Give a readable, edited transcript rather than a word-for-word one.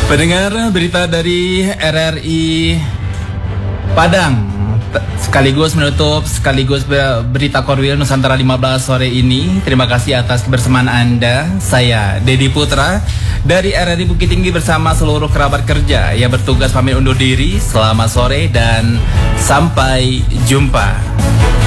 Pendengar berita dari RRI Padang, sekaligus menutup berita Korwil Nusantara 15 sore ini. Terima kasih atas kebersamaan Anda. Saya Dedi Putra dari RRI Bukit Tinggi bersama seluruh kerabat kerja yang bertugas pamit undur diri. Selamat sore dan sampai jumpa.